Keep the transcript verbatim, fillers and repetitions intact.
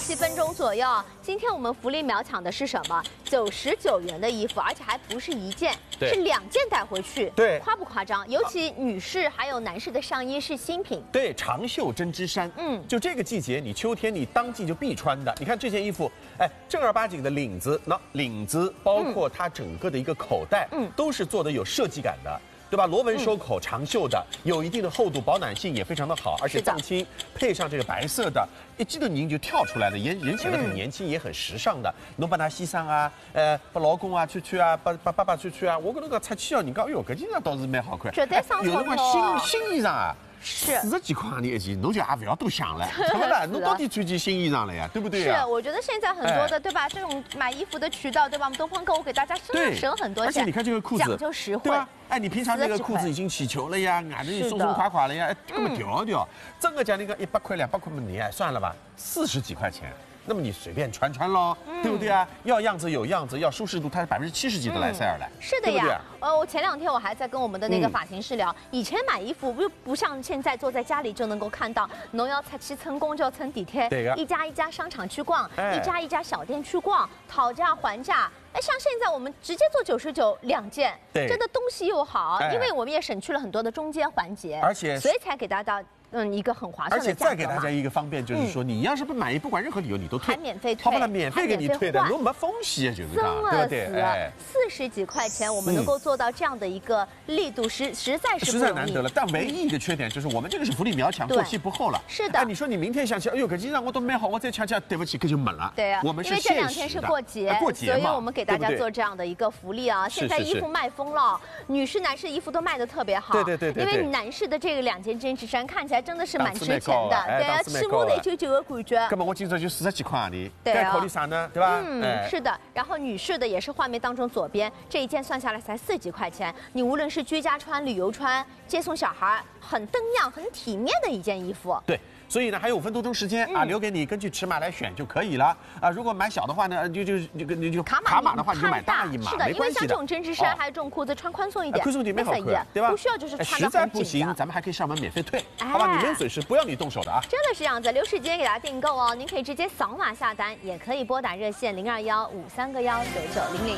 七分钟左右。今天我们福利秒抢的是什么？九十九元的衣服，而且还不是一件，是两件带回去。 对， 夸不夸张？尤其女士还有男士的上衣是新品。 对，长袖针织衫，嗯，就这个季节，你秋天你当季就必穿的。你看这件衣服，哎，正儿八经的领子，那领子包括它整个的一个口袋，嗯，都是做的有设计感的。 对吧？螺纹收口，长袖的，有一定的厚度，保暖性也非常的好，而且藏青配上这个白色的，一记头您就跳出来了，人人显得很年轻，也很时尚的。侬把他先生啊，呃，把老公啊出去啊，把把爸爸出去啊，我跟侬讲出去哦，人家哎哟，搿件衣裳倒是蛮好看， 绝对上头有辰光新新衣裳啊。 是四十几块钿一件，侬就也不要多想了，对不对？侬到底穿件新衣裳了呀，对不对是，我觉得现在很多的，对吧？这种买衣服的渠道，对吧？我们东方购物给大家省省很多钱。 而且你看这个裤子， 讲究实惠， 对吧？哎，你平常这个裤子已经起球了呀，外头也松松垮垮了呀，哎，根本调调。真的讲那个一百块、两百块嘛，你哎算了吧，四十几块钱。 那么你随便穿穿喽，嗯、对不对啊？要样子有样子，要舒适度，它是百分之七十几的莱塞尔的、嗯。 是的呀，对对呃，我前两天我还在跟我们的那个发型师聊，嗯、以前买衣服又不像现在坐在家里就能够看到，侬要出去乘公交、乘地铁，一家一家商场去逛，哎、一家一家小店去逛，讨价还价。 哎，像现在我们直接做九十九两件，真的东西又好，因为我们也省去了很多的中间环节，而且所以才给大家嗯一个很划算的价格。而且再给大家一个方便，就是说你要是不满意，不管任何理由你都退， 还免费退， 他把它免费给你退的，侬没风险就是讲，对不对？ 哎，四十几块钱我们能够做到这样的一个力度，实实在是实在难得了。但唯一一个缺点就是我们这个是福利秒抢，过期不候了。 是的。 哎，你说你明天想起，哎呦，搿件衣裳我都买好，我再抢抢，对不起，可就没了。 对啊， 我们是因为这两天是过节， 过节嘛， 所以我们给大家做这样的。 一个福利啊！现在衣服卖疯了，女士、男士衣服都卖得特别好。 对对对对。 因为男士的这个两件针织衫看起来真的是蛮值钱的，对啊，起码得九九的感觉。 那么我今朝就四十几块钿， 对该考虑啥呢？对吧？ 嗯，是的。然后女士的也是画面当中左边这一件算下来才四几块钱，你无论是居家穿、旅游穿、接送小孩，很登样、很体面的一件衣服。 对。 所以呢，还有五分多钟时间啊，留给你根据尺码来选就可以了啊。如果买小的话呢，就就就就就卡码的话，你就买大一码， 是的，因为像这种针织衫还有这种裤子穿宽松一点，宽松点没好看，对吧？不需要就是穿实在不行，咱们还可以上门免费退，好吧？你没有损失，不要你动手的啊。 真的是这样子，留时间给大家订购哦，您可以直接扫码下单，也可以拨打热线零二幺五三个幺九九零零。